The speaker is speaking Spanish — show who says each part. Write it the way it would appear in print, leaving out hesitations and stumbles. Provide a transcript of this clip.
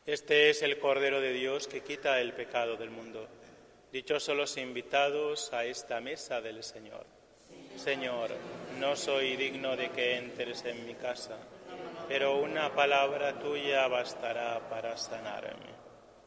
Speaker 1: Este es el Cordero de Dios que quita el pecado del mundo. Dichosos los invitados a esta mesa del Señor. Señor, no soy digno de que entres en mi casa, pero una palabra tuya bastará para sanarme.